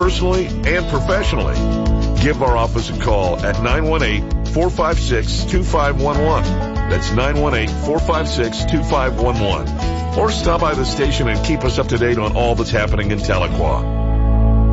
personally and professionally. Give our office a call at 918-456-2511. That's 918-456-2511. Or stop by the station and keep us up to date on all that's happening in Tahlequah.